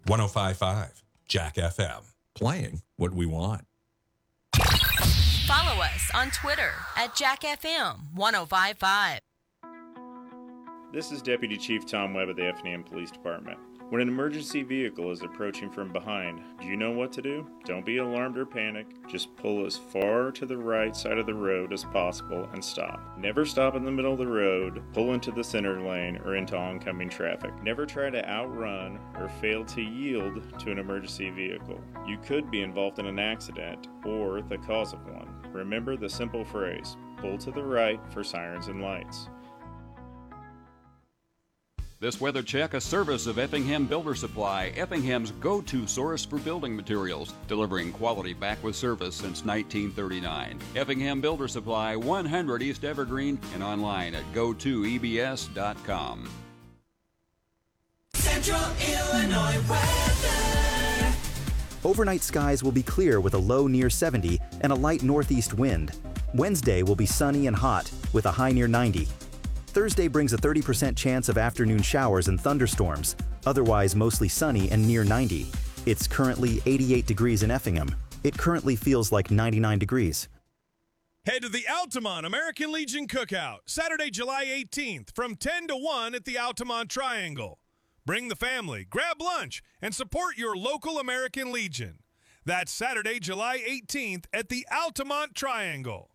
105.5 Jack FM. Playing what we want. Follow us on Twitter at JackFM1055. This is Deputy Chief Tom Webb of the Effingham Police Department. When an emergency vehicle is approaching from behind, do you know what to do? Don't be alarmed or panic. Just pull as far to the right side of the road as possible and stop. Never stop in the middle of the road, pull into the center lane, or into oncoming traffic. Never try to outrun or fail to yield to an emergency vehicle. You could be involved in an accident or the cause of one. Remember the simple phrase, pull to the right for sirens and lights. This weather check, a service of Effingham Builder Supply, Effingham's go-to source for building materials, delivering quality back with service since 1939. Effingham Builder Supply, 100 East Evergreen, and online at go2ebs.com. Central Illinois weather. Overnight skies will be clear with a low near 70 and a light northeast wind. Wednesday will be sunny and hot with a high near 90. Thursday brings a 30% chance of afternoon showers and thunderstorms, otherwise mostly sunny and near 90. It's currently 88 degrees in Effingham. It currently feels like 99 degrees. Head to the Altamont American Legion Cookout, Saturday, July 18th from 10 to 1 at the Altamont Triangle. Bring the family, grab lunch, and support your local American Legion. That's Saturday, July 18th at the Altamont Triangle.